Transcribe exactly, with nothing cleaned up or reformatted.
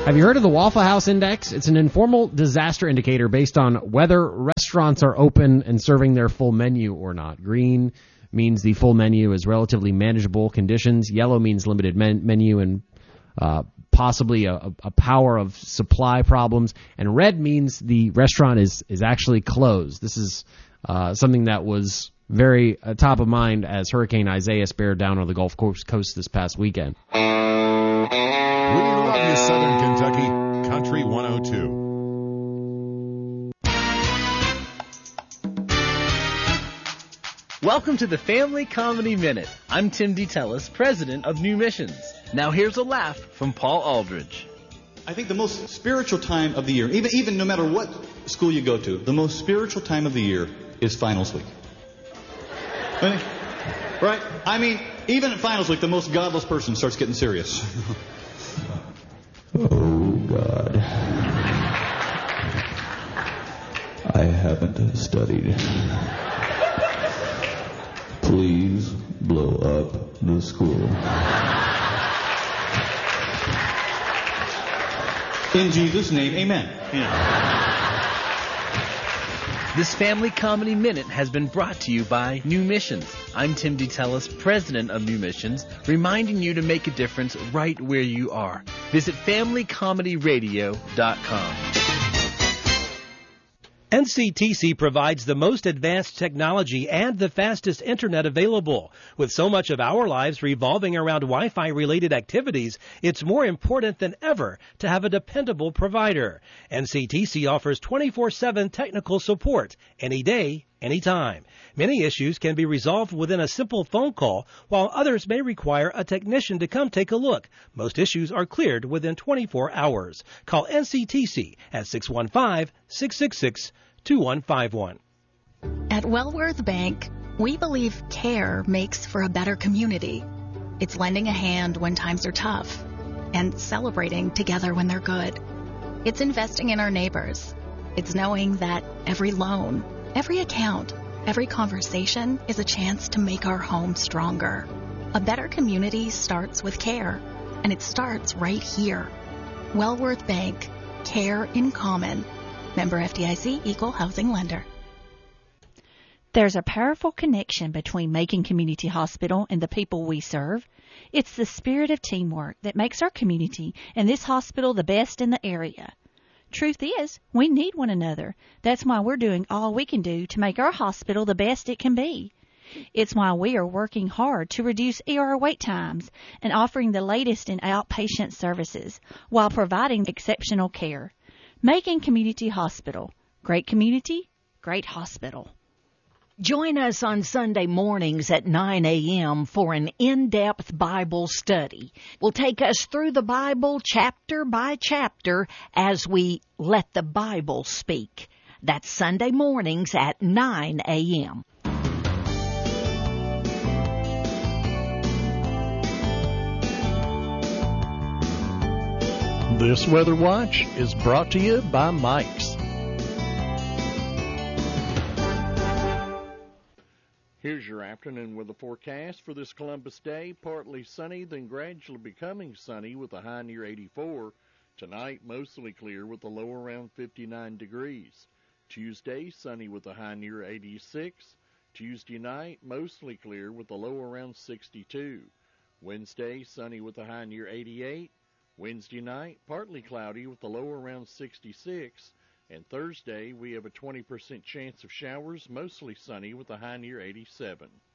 Have you heard of the Waffle House Index? It's an informal disaster indicator based on whether restaurants are open and serving their full menu or not. Green means the full menu is relatively manageable conditions. Yellow means limited men- menu and uh, possibly a, a power of supply problems. And red means the restaurant is, is actually closed. This is uh, something that was very uh, top of mind as Hurricane Isaias bear down on the Gulf Coast, coast this past weekend. We love you, Southern Kentucky. Country one oh two. Welcome to the Family Comedy Minute. I'm Tim DeTellis, president of New Missions. Now here's a laugh from Paul Aldridge. I think the most spiritual time of the year, even even no matter what school you go to, the most spiritual time of the year is finals week. Right? I mean, even at finals week, the most godless person starts getting serious. Oh, God. I haven't studied. Please blow up the school. In Jesus' name, amen. Yeah. This Family Comedy Minute has been brought to you by New Missions. I'm Tim DeTellis, president of New Missions, reminding you to make a difference right where you are. Visit family comedy radio dot com. N C T C provides the most advanced technology and the fastest internet available. With so much of our lives revolving around Wi-Fi related activities, it's more important than ever to have a dependable provider. N C T C offers twenty-four seven technical support, any day, anytime. Many issues can be resolved within a simple phone call, while others may require a technician to come take a look. Most issues are cleared within twenty-four hours. Call N C T C at six one five, six six six, two one five one. At Wellworth Bank, we believe care makes for a better community. It's lending a hand when times are tough and celebrating together when they're good. It's investing in our neighbors. It's knowing that every loan, every account, every conversation is a chance to make our home stronger. A better community starts with care, and it starts right here. Wellworth Bank, care in common. Member F D I C, Equal Housing Lender. There's a powerful connection between Macon Community Hospital and the people we serve. It's the spirit of teamwork that makes our community and this hospital the best in the area. Truth is, we need one another. That's why we're doing all we can do to make our hospital the best it can be. It's why we are working hard to reduce E R wait times and offering the latest in outpatient services while providing exceptional care. Macon Community Hospital. Great community, great hospital. Join us on Sunday mornings at nine a.m. for an in-depth Bible study. We'll take us through the Bible chapter by chapter as we let the Bible speak. That's Sunday mornings at nine a.m. This Weather Watch is brought to you by Mike's. Here's your afternoon weather forecast for this Columbus Day. Partly sunny, then gradually becoming sunny with a high near eighty-four. Tonight, mostly clear with a low around fifty-nine degrees. Tuesday, sunny with a high near eighty-six. Tuesday night, mostly clear with a low around sixty-two. Wednesday, sunny with a high near eighty-eight. Wednesday night, partly cloudy with a low around sixty-six. And Thursday, we have a twenty percent chance of showers, mostly sunny with a high near eighty-seven.